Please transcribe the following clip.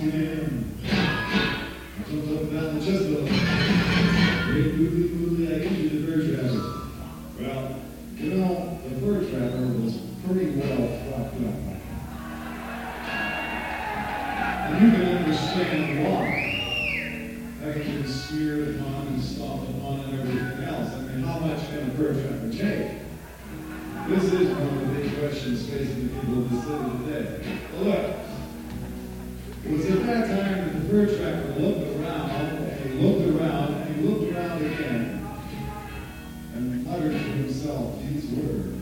a.m. I jumped up and down the chest belt. Great movie, I get you the fur trapper. Well, you know, the fur trapper was pretty well fucked up. And you can understand why. After being smeared upon and stomped upon and everything else. I mean, how much can a fur trapper take? This is one of the big questions facing the people of the city today. Well, look, it was at that time that the fur trapper looked around, and he looked around, and he looked around again, and muttered to himself these words.